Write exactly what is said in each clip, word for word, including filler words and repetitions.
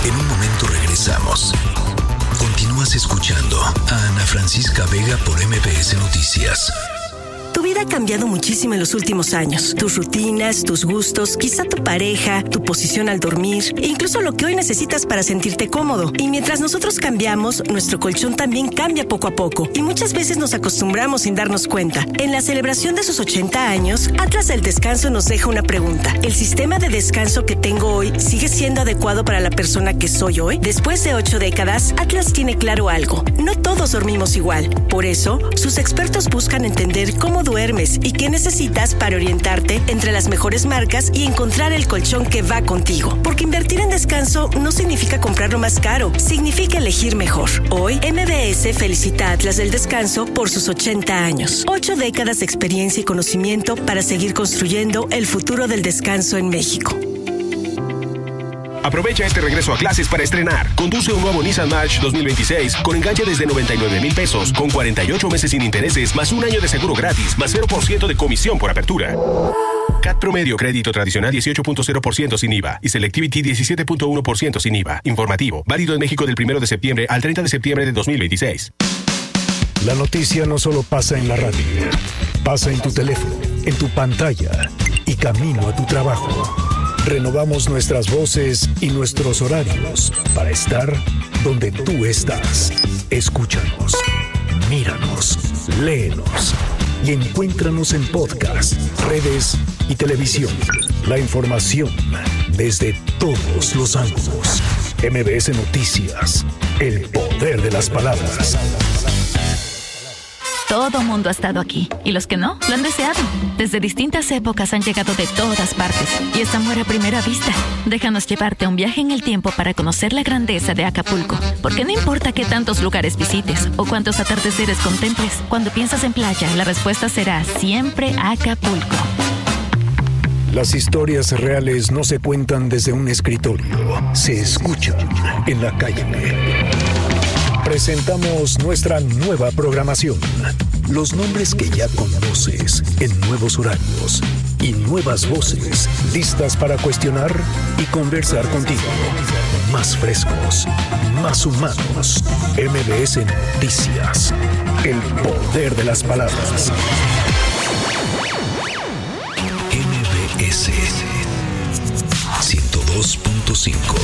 En un momento regresamos. Continúas escuchando a Ana Francisca Vega por M B S Noticias. Tu vida ha cambiado muchísimo en los últimos años. Tus rutinas, tus gustos, quizá tu pareja, tu posición al dormir e incluso lo que hoy necesitas para sentirte cómodo. Y mientras nosotros cambiamos, nuestro colchón también cambia poco a poco y muchas veces nos acostumbramos sin darnos cuenta. En la celebración de sus ochenta años, Atlas del Descanso nos deja una pregunta. ¿El sistema de descanso que tengo hoy sigue siendo adecuado para la persona que soy hoy? Después de ocho décadas, Atlas tiene claro algo. No todos dormimos igual. Por eso, sus expertos buscan entender cómo duermes y qué necesitas para orientarte entre las mejores marcas y encontrar el colchón que va contigo. Porque invertir en descanso no significa comprarlo más caro, significa elegir mejor. Hoy, M B S felicita a Atlas del Descanso por sus ochenta años. Ocho décadas de experiencia y conocimiento para seguir construyendo el futuro del descanso en México. Aprovecha este regreso a clases para estrenar. Conduce un nuevo Nissan March dos mil veintiséis con enganche desde noventa y nueve mil pesos, con cuarenta y ocho meses sin intereses, más un año de seguro gratis, más cero por ciento de comisión por apertura. C A T promedio crédito tradicional dieciocho punto cero por ciento sin I V A y Selectivity diecisiete punto uno por ciento sin I V A. Informativo, válido en México del primero de septiembre al treinta de septiembre de dos mil veintiséis. La noticia no solo pasa en la radio, pasa en tu teléfono, en tu pantalla y camino a tu trabajo. Renovamos nuestras voces y nuestros horarios para estar donde tú estás. Escúchanos, míranos, léenos y encuéntranos en podcast, redes y televisión. La información desde todos los ángulos. M B S Noticias, el poder de las palabras. Todo mundo ha estado aquí, y los que no, lo han deseado. Desde distintas épocas han llegado de todas partes, y es amor a primera vista. Déjanos llevarte a un viaje en el tiempo para conocer la grandeza de Acapulco. Porque no importa qué tantos lugares visites, o cuántos atardeceres contemples, cuando piensas en playa, la respuesta será siempre Acapulco. Las historias reales no se cuentan desde un escritorio, se escuchan en la calle. Presentamos nuestra nueva programación. Los nombres que ya conoces en nuevos horarios y nuevas voces listas para cuestionar y conversar contigo. Más frescos, más humanos. M B S Noticias. El poder de las palabras. M B S ciento dos punto cinco.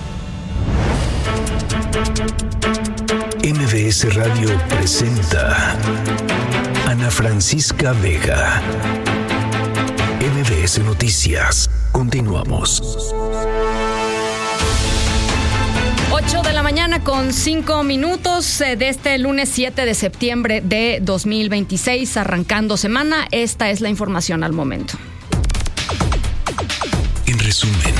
M B S Radio presenta Ana Francisca Vega. M B S Noticias. Continuamos. ocho de la mañana con cinco minutos de este lunes siete de septiembre de dos mil veintiséis, arrancando semana. Esta es la información al momento. En resumen.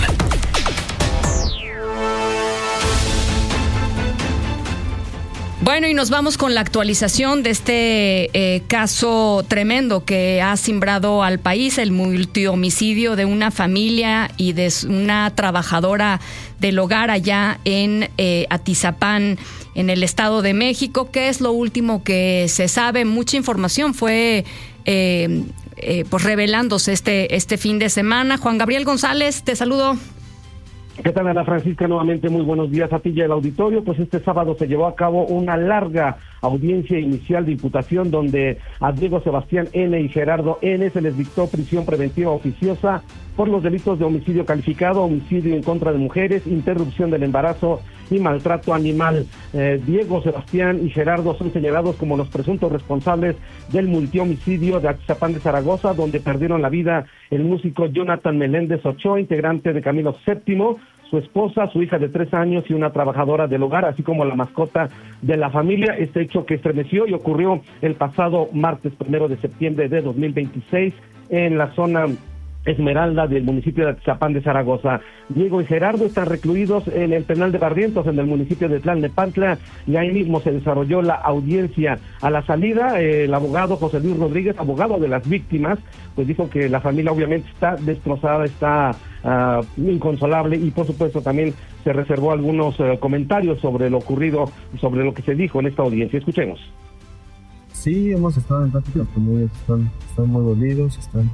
Bueno, y nos vamos con la actualización de este eh, caso tremendo que ha cimbrado al país, el multihomicidio de una familia y de una trabajadora del hogar allá en eh, Atizapán, en el Estado de México. ¿Qué es lo último que se sabe? Mucha información fue eh, eh, pues revelándose este, este fin de semana. Juan Gabriel González, te saludo. ¿Qué tal, Ana Francisca? Nuevamente muy buenos días a ti y al auditorio. Pues este sábado se llevó a cabo una larga audiencia inicial de imputación donde a Diego Sebastián N. y Gerardo N. se les dictó prisión preventiva oficiosa por los delitos de homicidio calificado, homicidio en contra de mujeres, interrupción del embarazo y maltrato animal. Eh, Diego Sebastián y Gerardo son señalados como los presuntos responsables del multihomicidio de Atizapán de Zaragoza, donde perdieron la vida el músico Jonathan Meléndez Ochoa, integrante de Camilo séptimo, su esposa, su hija de tres años y una trabajadora del hogar, así como la mascota de la familia. Este hecho que estremeció y ocurrió el pasado martes primero de septiembre de dos mil veintiséis en la zona Esmeralda del municipio de Atizapán de Zaragoza. Diego y Gerardo están recluidos en el penal de Barrientos, en el municipio de Tlalnepantla, y ahí mismo se desarrolló la audiencia. A la salida, eh, el abogado José Luis Rodríguez, abogado de las víctimas, pues dijo que la familia obviamente está destrozada, está uh, inconsolable, y por supuesto también se reservó algunos uh, comentarios sobre lo ocurrido, sobre lo que se dijo en esta audiencia. Escuchemos. Sí, hemos estado en plática con ellos, están, están muy dolidos, están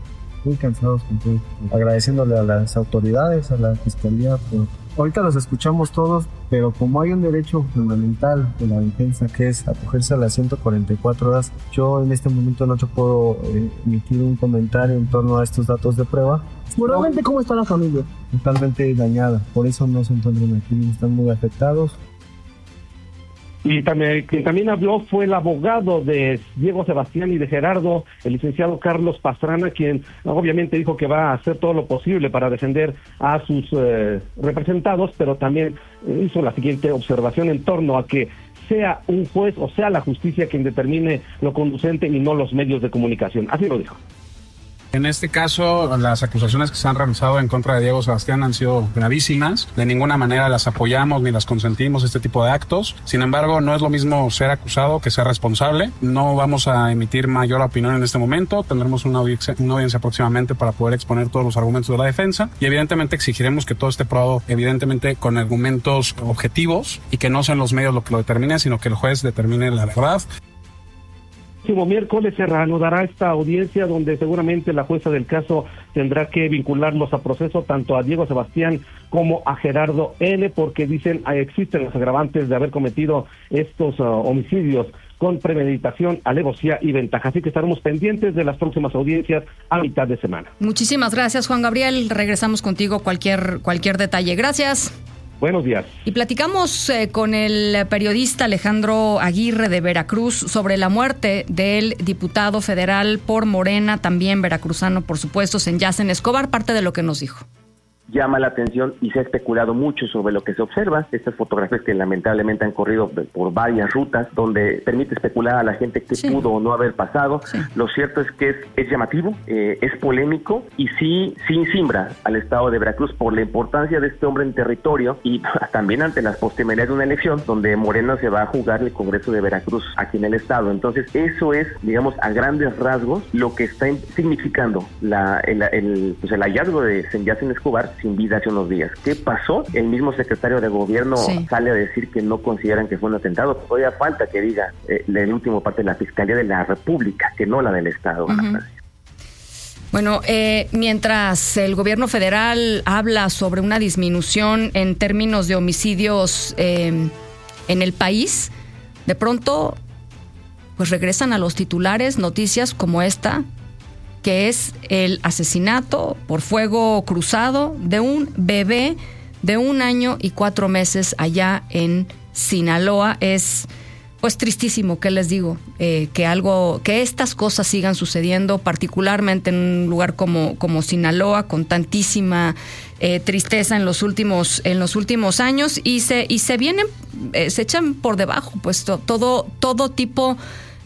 muy cansados, agradeciéndole a las autoridades, a la fiscalía por... Ahorita los escuchamos todos, pero como hay un derecho fundamental de la defensa que es acogerse a las ciento cuarenta y cuatro horas, yo en este momento no te puedo eh, emitir un comentario en torno a estos datos de prueba. Moralmente, ¿cómo está la familia? Totalmente dañada, por eso no se encuentran aquí, están muy afectados. Y también, quien también habló fue el abogado de Diego Sebastián y de Gerardo, el licenciado Carlos Pastrana, quien obviamente dijo que va a hacer todo lo posible para defender a sus eh, representados, pero también hizo la siguiente observación en torno a que sea un juez o sea la justicia quien determine lo conducente y no los medios de comunicación. Así lo dijo. En este caso, las acusaciones que se han realizado en contra de Diego Sebastián han sido gravísimas. De ninguna manera las apoyamos ni las consentimos, este tipo de actos. Sin embargo, no es lo mismo ser acusado que ser responsable. No vamos a emitir mayor opinión en este momento. Tendremos una audiencia, una audiencia próximamente para poder exponer todos los argumentos de la defensa. Y evidentemente exigiremos que todo esté probado, evidentemente con argumentos objetivos y que no sean los medios lo que lo determinen, sino que el juez determine la verdad. El próximo miércoles se reanudará esta audiencia donde seguramente la jueza del caso tendrá que vincularlos a proceso tanto a Diego Sebastián como a Gerardo N, porque dicen ah, existen los agravantes de haber cometido estos uh, homicidios con premeditación, alevosía y ventaja. Así que estaremos pendientes de las próximas audiencias a mitad de semana. Muchísimas gracias, Juan Gabriel. Regresamos contigo cualquier cualquier detalle. Gracias. Buenos días. Y platicamos eh, con el periodista Alejandro Aguirre de Veracruz sobre la muerte del diputado federal por Morena, también veracruzano, por supuesto, Semyasen Escobar, parte de lo que nos dijo. Llama la atención y se ha especulado mucho sobre lo que se observa. Estas fotografías que lamentablemente han corrido por varias rutas, donde permite especular a la gente qué sí. pudo o no haber pasado. Sí. Lo cierto es que es, es llamativo, eh, es polémico y sí, sí simbra al estado de Veracruz por la importancia de este hombre en territorio y también ante las postrimerías de una elección donde Morena se va a jugar el Congreso de Veracruz aquí en el estado. Entonces eso es, digamos, a grandes rasgos lo que está significando la, el, el, pues el hallazgo de Semyasen Escobar sin vida hace unos días. ¿Qué pasó? El mismo secretario de gobierno sí. sale a decir que no consideran que fue un atentado. Todavía falta que diga eh, el último parte de la Fiscalía de la República, que no la del Estado. Uh-huh. Bueno, eh, mientras el gobierno federal habla sobre una disminución en términos de homicidios eh, en el país, de pronto pues regresan a los titulares noticias como esta, que es el asesinato por fuego cruzado de un bebé de un año y cuatro meses allá en Sinaloa. Es pues tristísimo, ¿qué les digo? Eh, que algo, que estas cosas sigan sucediendo, particularmente en un lugar como, como Sinaloa, con tantísima eh, tristeza en los últimos, en los últimos años, y se, y se vienen, eh, se echan por debajo, pues to, todo, todo tipo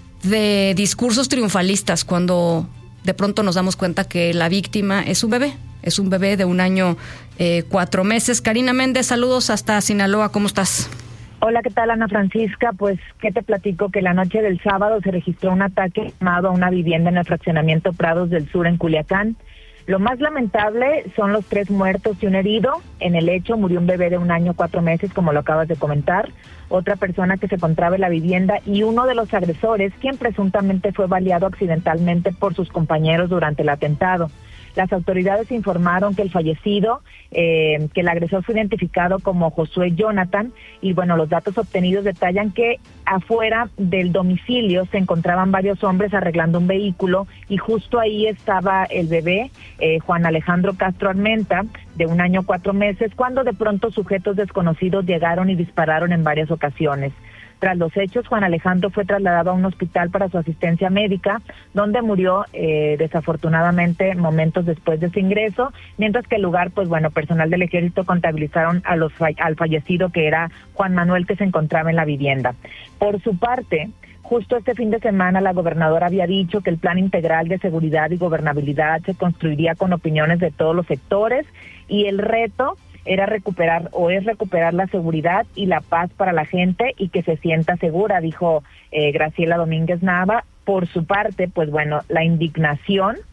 de discursos triunfalistas cuando de pronto nos damos cuenta que la víctima es un bebé, es un bebé de un año, eh, cuatro meses. Karina Méndez, saludos hasta Sinaloa, ¿cómo estás? Hola, ¿qué tal, Ana Francisca? Pues, ¿qué te platico? Que la noche del sábado se registró un ataque armado a una vivienda en el fraccionamiento Prados del Sur, en Culiacán. Lo más lamentable son los tres muertos y un herido. En el hecho murió un bebé de un año, cuatro meses, como lo acabas de comentar. Otra persona que se encontraba en la vivienda y uno de los agresores, quien presuntamente fue baleado accidentalmente por sus compañeros durante el atentado. Las autoridades informaron que el fallecido, eh, que el agresor fue identificado como Josué Jonathan, y bueno, los datos obtenidos detallan que afuera del domicilio se encontraban varios hombres arreglando un vehículo y justo ahí estaba el bebé, eh, Juan Alejandro Castro Armenta, de un año cuatro meses, cuando de pronto sujetos desconocidos llegaron y dispararon en varias ocasiones. Tras los hechos, Juan Alejandro fue trasladado a un hospital para su asistencia médica, donde murió eh, desafortunadamente momentos después de su ingreso, mientras que el lugar, pues bueno, personal del ejército contabilizaron a los al fallecido, que era Juan Manuel, que se encontraba en la vivienda. Por su parte, justo este fin de semana la gobernadora había dicho que el plan integral de seguridad y gobernabilidad se construiría con opiniones de todos los sectores, y el reto era recuperar o es recuperar la seguridad y la paz para la gente y que se sienta segura, dijo eh, Graciela Domínguez Nava. Por su parte, pues bueno, la indignación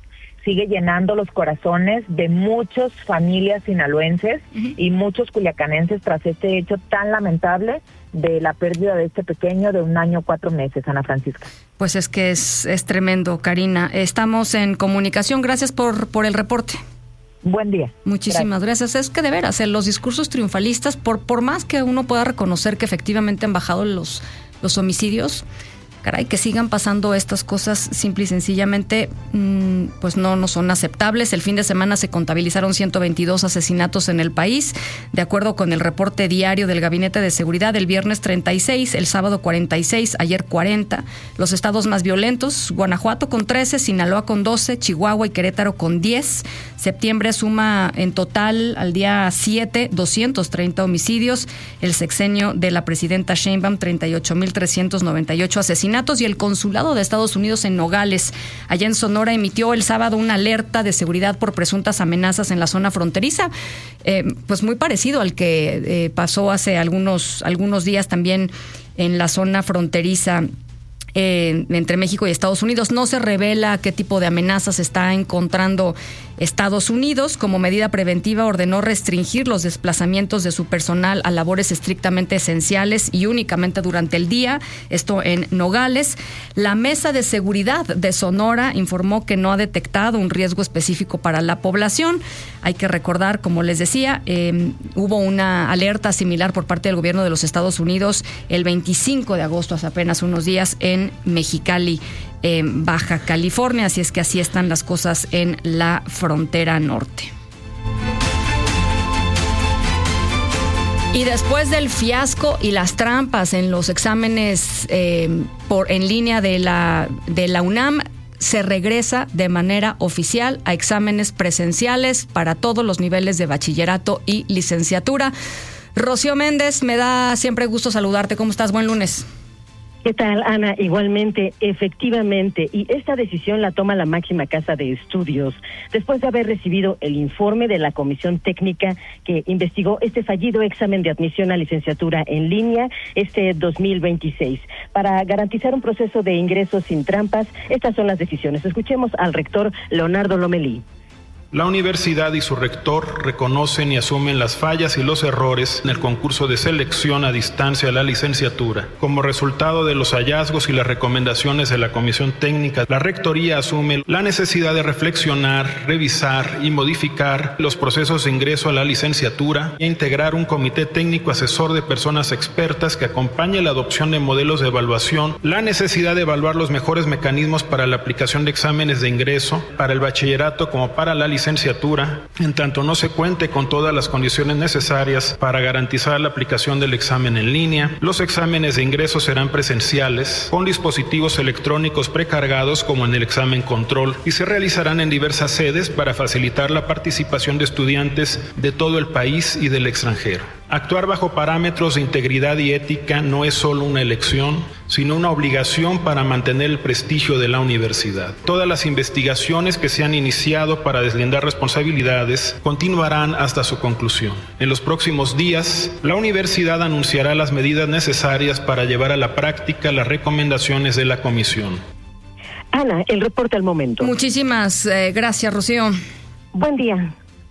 sigue llenando los corazones de muchas familias sinaloenses uh-huh. y muchos culiacanenses tras este hecho tan lamentable de la pérdida de este pequeño de un año, cuatro meses, Ana Francisca. Pues es que es, es tremendo, Karina. Estamos en comunicación. Gracias por, por el reporte. Buen día. Muchísimas gracias. gracias. Es que de veras, en los discursos triunfalistas, por, por más que uno pueda reconocer que efectivamente han bajado los, los homicidios, caray, que sigan pasando estas cosas simple y sencillamente, mmm, pues no, no son aceptables. El fin de semana se contabilizaron ciento veintidós asesinatos en el país, de acuerdo con el reporte diario del Gabinete de Seguridad. El viernes treinta y seis, el sábado cuarenta y seis, ayer cuarenta. Los estados más violentos: Guanajuato con trece, Sinaloa con doce, Chihuahua y Querétaro con diez. Septiembre suma en total al día siete, doscientos treinta homicidios. El sexenio de la presidenta Sheinbaum, treinta y ocho mil trescientos noventa y ocho asesinatos. Y el consulado de Estados Unidos en Nogales, allá en Sonora, emitió el sábado una alerta de seguridad por presuntas amenazas en la zona fronteriza, eh, pues muy parecido al que eh, pasó hace algunos, algunos días también en la zona fronteriza eh, entre México y Estados Unidos. No se revela qué tipo de amenazas está encontrando Estados Unidos. Como medida preventiva, ordenó restringir los desplazamientos de su personal a labores estrictamente esenciales y únicamente durante el día, esto en Nogales. La Mesa de Seguridad de Sonora informó que no ha detectado un riesgo específico para la población. Hay que recordar, como les decía, eh, hubo una alerta similar por parte del gobierno de los Estados Unidos el veinticinco de agosto, hace apenas unos días, en Mexicali, en Baja California. Así es que así están las cosas en la frontera norte. Y después del fiasco y las trampas en los exámenes eh, por en línea de la de la UNAM, se regresa de manera oficial a exámenes presenciales para todos los niveles de bachillerato y licenciatura. Rocío Méndez, me da siempre gusto saludarte. ¿Cómo estás? Buen lunes. ¿Qué tal, Ana? Igualmente, efectivamente, y esta decisión la toma la máxima casa de estudios después de haber recibido el informe de la comisión técnica que investigó este fallido examen de admisión a licenciatura en línea este dos mil veintiséis. Para garantizar un proceso de ingreso sin trampas, estas son las decisiones. Escuchemos al rector Leonardo Lomelí. La universidad y su rector reconocen y asumen las fallas y los errores en el concurso de selección a distancia a la licenciatura. Como resultado de los hallazgos y las recomendaciones de la comisión técnica, la rectoría asume la necesidad de reflexionar, revisar y modificar los procesos de ingreso a la licenciatura e integrar un comité técnico asesor de personas expertas que acompañe la adopción de modelos de evaluación, la necesidad de evaluar los mejores mecanismos para la aplicación de exámenes de ingreso para el bachillerato como para la licenciatura licenciatura, en tanto no se cuente con todas las condiciones necesarias para garantizar la aplicación del examen en línea. Los exámenes de ingreso serán presenciales, con dispositivos electrónicos precargados como en el examen control, y se realizarán en diversas sedes para facilitar la participación de estudiantes de todo el país y del extranjero. Actuar bajo parámetros de integridad y ética no es solo una elección, sino una obligación para mantener el prestigio de la universidad. Todas las investigaciones que se han iniciado para deslindar responsabilidades continuarán hasta su conclusión. En los próximos días, la universidad anunciará las medidas necesarias para llevar a la práctica las recomendaciones de la comisión. Ana, el reporte al momento. Muchísimas eh, gracias, Rocío. Buen día.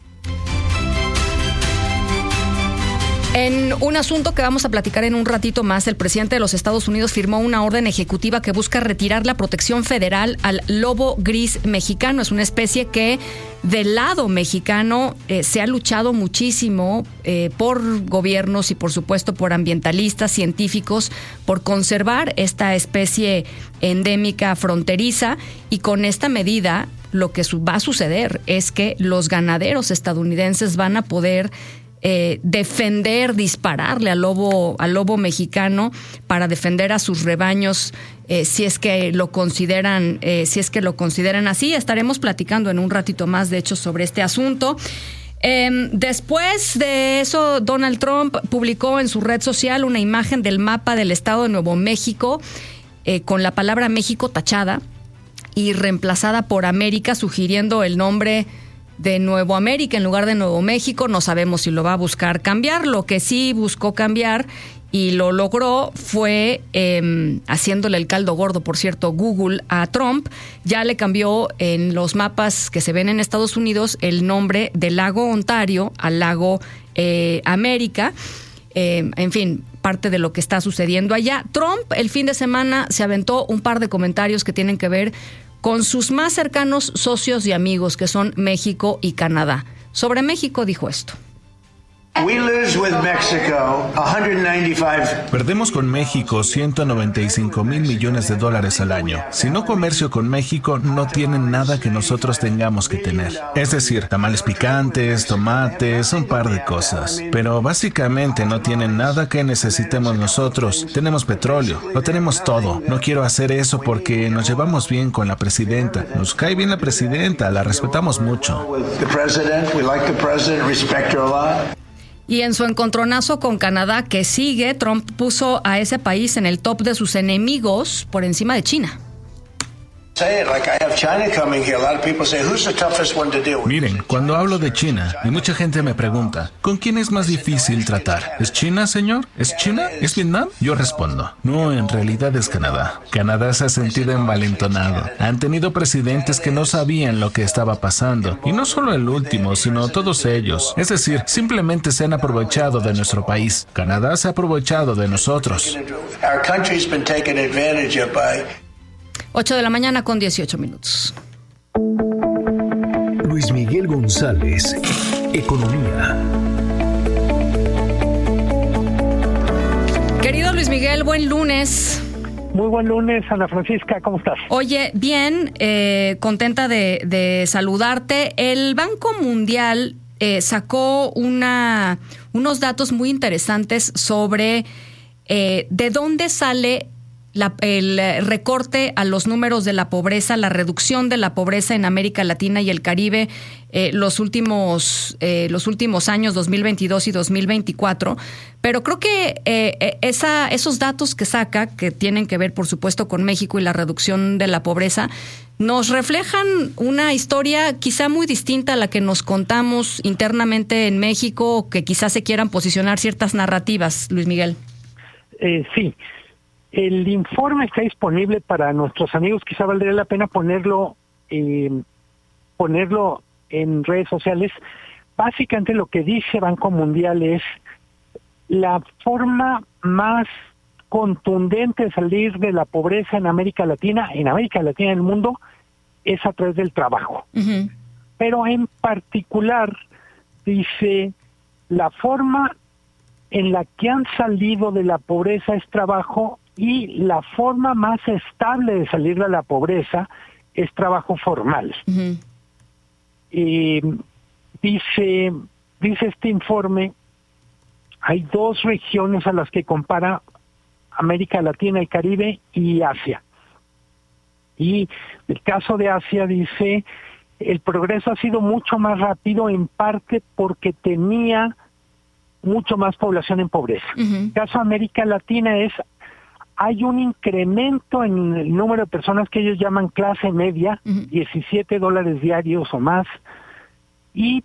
En un asunto que vamos a platicar en un ratito más, el presidente de los Estados Unidos firmó una orden ejecutiva que busca retirar la protección federal al lobo gris mexicano. Es una especie que del lado mexicano eh, se ha luchado muchísimo eh, por gobiernos y por supuesto por ambientalistas, científicos, por conservar esta especie endémica fronteriza, y con esta medida lo que va a suceder es que los ganaderos estadounidenses van a poder Eh, defender, dispararle al lobo, al lobo mexicano para defender a sus rebaños, eh, si es que lo consideran, eh, si es que lo consideran así. Estaremos platicando en un ratito más, de hecho, sobre este asunto. Eh, después de eso, Donald Trump publicó en su red social una imagen del mapa del estado de Nuevo México, eh, con la palabra México tachada y reemplazada por América, sugiriendo el nombre de Nuevo América en lugar de Nuevo México. No sabemos si lo va a buscar cambiar. Lo que sí buscó cambiar y lo logró fue eh, haciéndole el caldo gordo, por cierto, Google a Trump. Ya le cambió en los mapas que se ven en Estados Unidos el nombre del lago Ontario al lago eh, América. Eh, en fin, parte de lo que está sucediendo allá. Trump el fin de semana se aventó un par de comentarios que tienen que ver con sus más cercanos socios y amigos, que son México y Canadá. Sobre México dijo esto. We lose with Mexico one hundred ninety-five. Perdemos con México ciento noventa y cinco mil millones de dólares al año. Si no comercio con México, no tienen nada que nosotros tengamos que tener. Es decir, tamales picantes, tomates, un par de cosas. Pero básicamente no tienen nada que necesitemos nosotros. Tenemos petróleo, lo tenemos todo. No quiero hacer eso porque nos llevamos bien con la presidenta. Nos cae bien la presidenta, la respetamos mucho. The president, we like the president, respect her a lot. Y en su encontronazo con Canadá, que sigue, Trump puso a ese país en el top de sus enemigos por encima de China. Miren, cuando hablo de China, y mucha gente me pregunta, ¿con quién es más difícil tratar? ¿Es China, señor? ¿Es China? ¿Es Vietnam? Yo respondo, no, en realidad es Canadá. Canadá se ha sentido envalentonado. Han tenido presidentes que no sabían lo que estaba pasando. Y no solo el último, sino todos ellos. Es decir, simplemente se han aprovechado de nuestro país. Canadá se ha aprovechado de nosotros. ocho de la mañana con dieciocho minutos. Luis Miguel González, Economía. Querido Luis Miguel, buen lunes. Muy buen lunes, Ana Francisca, ¿cómo estás? Oye, bien, eh, contenta de, de saludarte. El Banco Mundial eh, sacó una, unos datos muy interesantes sobre eh, de dónde sale La, el recorte a los números de la pobreza, la reducción de la pobreza en América Latina y el Caribe eh, los últimos eh, los últimos años, dos mil veintidós y dos mil veinticuatro. Pero creo que eh, esa, esos datos que saca, que tienen que ver, por supuesto, con México y la reducción de la pobreza, nos reflejan una historia quizá muy distinta a la que nos contamos internamente en México, o que quizás se quieran posicionar ciertas narrativas, Luis Miguel. Eh, sí. El informe está disponible para nuestros amigos. Quizá valdría la pena ponerlo, eh, ponerlo en redes sociales. Básicamente lo que dice Banco Mundial es la forma más contundente de salir de la pobreza en América Latina, en América Latina y en el mundo, es a través del trabajo. Uh-huh. Pero en particular dice la forma en la que han salido de la pobreza es trabajo, y la forma más estable de salir de la pobreza es trabajo formal. Uh-huh. Eh, dice, dice este informe, hay dos regiones a las que compara América Latina y Caribe y Asia. Y el caso de Asia dice, el progreso ha sido mucho más rápido, en parte porque tenía mucho más población en pobreza. Uh-huh. El caso de América Latina es, hay un incremento en el número de personas que ellos llaman clase media, uh-huh. diecisiete dólares diarios o más, y